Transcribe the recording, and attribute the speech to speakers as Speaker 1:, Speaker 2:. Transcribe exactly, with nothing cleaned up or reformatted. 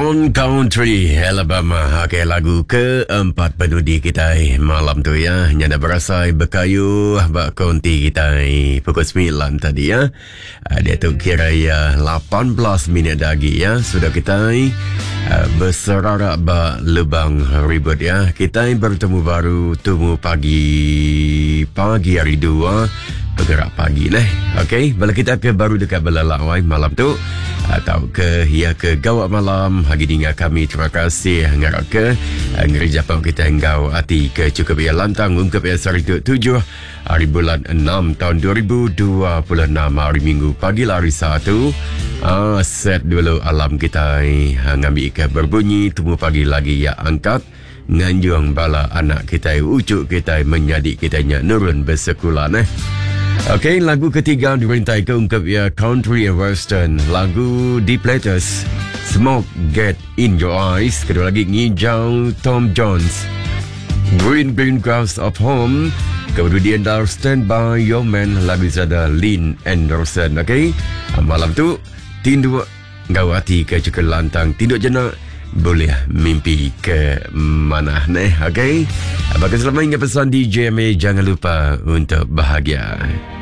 Speaker 1: Stone Country Alabama. Okay, lagu keempat penudi kita malam tu ya. Nyana berasai berkayu bak konti kita pukul sembilan tadi ya. Dia tu kira ya lapan belas minit lagi ya. Sudah kita uh, berserarak bak lubang ribut ya. Kita bertemu baru temu pagi pagi hari dua. Bergerak pagi lah. Okey, bila kita ke baru dekat belalawai malam tu atau ke ya ke gawat malam hari dengan kami, terima kasih ngarap ke ngeri Jepang kita engkau hati ke cukup ya lantang ungkap ya hari ke tujuh hari bulan enam tahun dua ribu dua puluh enam hari Minggu pagi hari satu. Ah, set dulu alam kita ngambil ke berbunyi temu pagi lagi ya angkat nganjung bala anak kita ucuk kita menyadik kita nya nurun bersekolah eh. Okey, lagu ketiga dirintai ke ungkap ya country and western. Lagu Deep Letters, Smoke Get In Your Eyes. Kedua lagi Ngijau Tom Jones, Green Green Grass of Home. Kemudian dah Stand By Your Man, lagu sada Lynn Anderson. Okey, malam tu tindu ngau hati ke cukup lantang, tindu jenak boleh mimpi ke mana nih. Okey, bagi selama ini pesan D J M A, jangan lupa untuk bahagia.